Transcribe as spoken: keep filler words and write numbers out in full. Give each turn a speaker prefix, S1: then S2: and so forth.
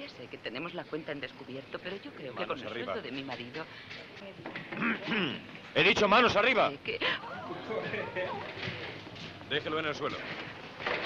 S1: Ya sé que tenemos la cuenta en descubierto, pero yo creo que
S2: Manos
S1: con el
S2: arriba.
S1: sueldo de mi marido...
S2: He dicho manos arriba.
S1: Eh, que...
S2: Déjelo en el suelo.